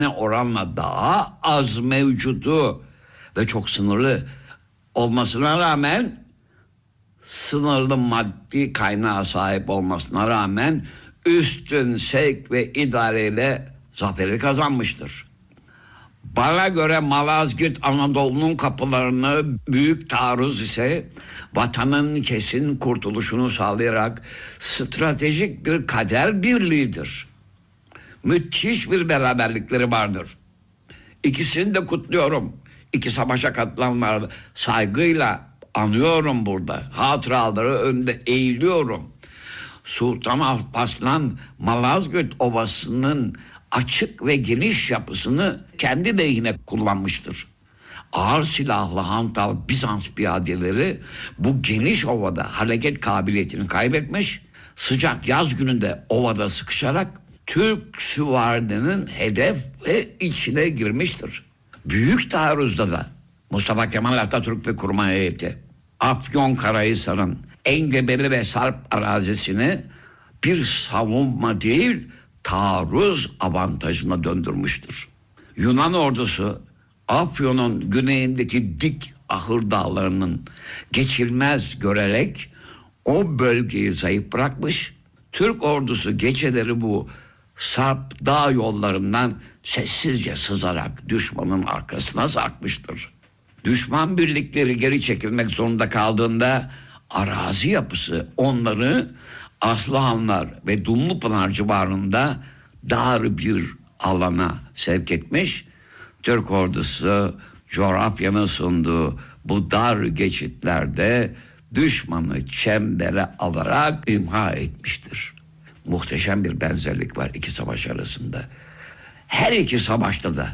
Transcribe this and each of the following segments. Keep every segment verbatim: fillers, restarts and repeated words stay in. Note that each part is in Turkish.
oranla daha az mevcudu ve çok sınırlı olmasına rağmen, sınırlı maddi kaynağa sahip olmasına rağmen üstün sevk ve idareyle zaferi kazanmıştır. Bana göre Malazgirt Anadolu'nun kapılarını, büyük taarruz ise vatanın kesin kurtuluşunu sağlayarak stratejik bir kader birliğidir. Müthiş bir beraberlikleri vardır. İkisini de kutluyorum. İki savaşa katılanları saygıyla anıyorum burada. Hatıraları önünde eğiliyorum. Sultan Alparslan Malazgirt Ovası'nın açık ve geniş yapısını kendi lehine kullanmıştır. Ağır silahlı hantal Bizans piyadeleri bu geniş ovada hareket kabiliyetini kaybetmiş, sıcak yaz gününde ovada sıkışarak Türk süvarilerinin hedef ve içine girmiştir. Büyük taarruzda da Mustafa Kemal Atatürk ve kurmay heyeti Afyonkarahisar'ın engebeli ve sarp arazisini bir savunma değil, taarruz avantajına döndürmüştür. Yunan ordusu Afyon'un güneyindeki dik ahır dağlarının geçilmez görerek o bölgeyi zayıf bırakmış, Türk ordusu geceleri bu sarp dağ yollarından sessizce sızarak düşmanın arkasına sarkmıştır. Düşman birlikleri geri çekilmek zorunda kaldığında arazi yapısı onları Aslıhanlar ve Dumlupınar civarında dar bir alana sevk etmiş. Türk ordusu coğrafyanın sunduğu bu dar geçitlerde düşmanı çembere alarak imha etmiştir. Muhteşem bir benzerlik var iki savaş arasında. Her iki savaşta da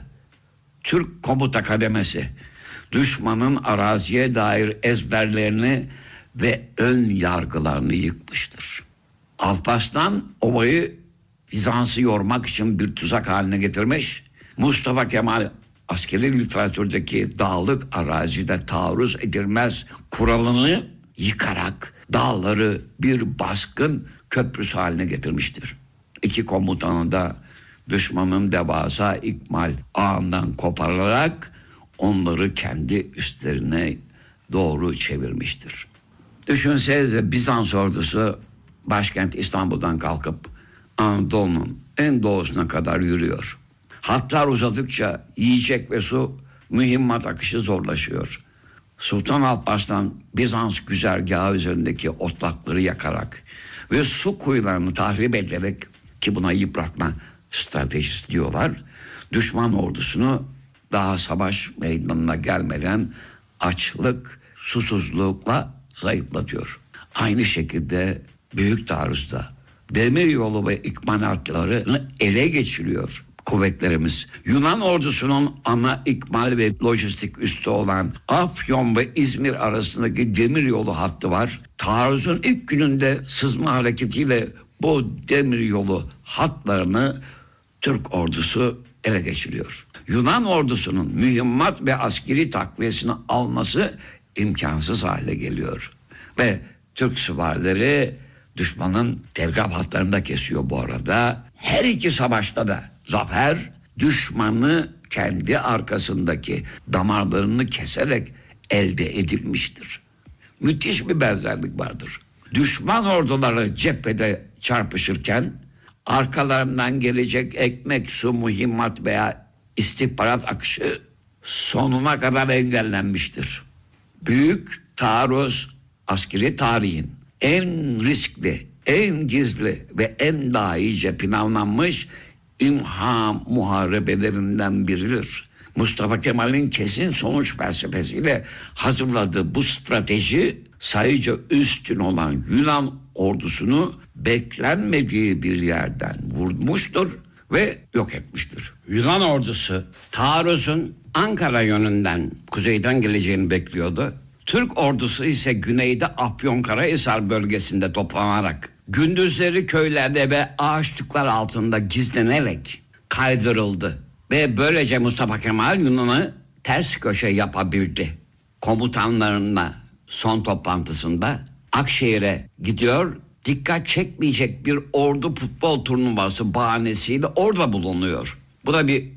Türk komuta kademesi düşmanın araziye dair ezberlerini ve ön yargılarını yıkmıştır. Alparslan ovayı Bizans'ı yormak için bir tuzak haline getirmiş. Mustafa Kemal askeri literatürdeki dağlık arazide taarruz edilmez kuralını yıkarak dağları bir baskın köprüsü haline getirmiştir. İki komutanı da düşmanın devasa ikmal ağından kopararak onları kendi üstlerine doğru çevirmiştir. Düşünsenize, Bizans ordusu başkent İstanbul'dan kalkıp Anadolu'nun en doğusuna kadar yürüyor. Hatlar uzadıkça yiyecek ve su, mühimmat akışı zorlaşıyor. Sultan Alparslan Bizans güzergahı üzerindeki otlakları yakarak ve su kuyularını tahrip ederek, ki buna yıpratma stratejisi diyorlar, düşman ordusunu daha savaş meydanına gelmeden açlık, susuzlukla zayıflatıyor. Aynı şekilde büyük taarruzda demiryolu ve ikmalatlarını ele geçiriyor kuvvetlerimiz. Yunan ordusunun ana ikmal ve lojistik üssü olan Afyon ve İzmir arasındaki demiryolu hattı var. Taarruzun ilk gününde sızma hareketiyle bu demiryolu hatlarını Türk ordusu ele geçiriyor. Yunan ordusunun mühimmat ve askeri takviyesini alması imkansız hale geliyor. Ve Türk süvarileri düşmanın telgraf hatlarında kesiyor bu arada. Her iki savaşta da zafer düşmanı kendi arkasındaki damarlarını keserek elde edilmiştir. Müthiş bir benzerlik vardır. Düşman orduları cephede çarpışırken arkalarından gelecek ekmek, su, mühimmat veya istihbarat akışı sonuna kadar engellenmiştir. Büyük taarruz askeri tarihin en riskli, en gizli ve en dahice planlanmış imha muharebelerinden biridir. Mustafa Kemal'in kesin sonuç felsefesiyle hazırladığı bu strateji sayıca üstün olan Yunan ordusunu beklenmediği bir yerden vurmuştur ve yok etmiştir. Yunan ordusu taarruzun Ankara yönünden, kuzeyden geleceğini bekliyordu. Türk ordusu ise güneyde Afyonkarahisar bölgesinde toplanarak gündüzleri köylerde ve ağaçlıklar altında gizlenerek kaydırıldı. Ve böylece Mustafa Kemal Yunan'ı ters köşe yapabildi. Komutanlarına son toplantısında Akşehir'e gidiyor, dikkat çekmeyecek bir ordu futbol turnuvası bahanesiyle orada bulunuyor. Bu da bir